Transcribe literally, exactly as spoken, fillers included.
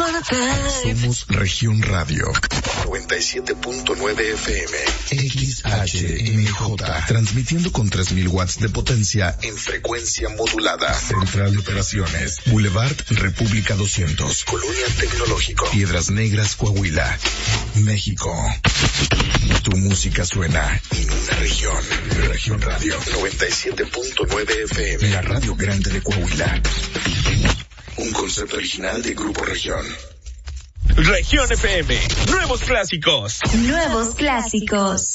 Somos Región Radio noventa y siete punto nueve F M, X H M J, transmitiendo con tres mil watts de potencia en frecuencia modulada. Central de Operaciones, Boulevard República doscientos, Colonia Tecnológico, Piedras Negras, Coahuila, México. Tu música suena en una región. Región Radio noventa y siete punto nueve F M, la radio grande de Coahuila. Un concepto original de Grupo Región. Región F M, nuevos clásicos. Nuevos clásicos.